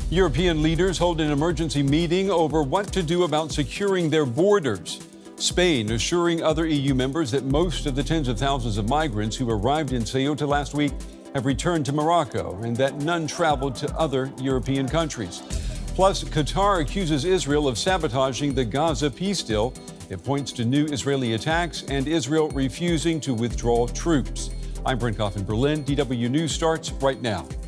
European leaders hold an emergency meeting over what to do about securing their borders. Spain assuring other EU members that most of the tens of thousands of migrants who arrived in Ceuta last week have returned to Morocco and that none traveled to other European countries. Plus, Qatar accuses Israel of sabotaging the Gaza peace deal. It points to new Israeli attacks and Israel refusing to withdraw troops. I'm Brent Goff in Berlin. DW News starts right now.